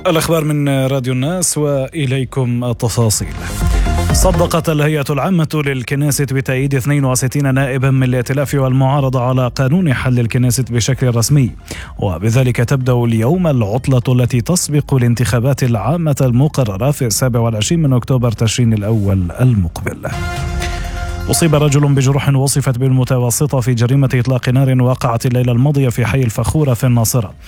الأخبار من راديو الناس وإليكم التفاصيل. صدقت الهيئة العامة للكنيست بتأييد 62 نائبا من الائتلاف والمعارضة على قانون حل الكنيست بشكل رسمي، وبذلك تبدأ اليوم العطلة التي تسبق الانتخابات العامة المقررة في 27 من أكتوبر تشرين الأول المقبل. أصيب رجل بجروح وصفت بالمتوسطة في جريمة إطلاق نار وقعت الليلة الماضية في حي الفخورة في الناصرة.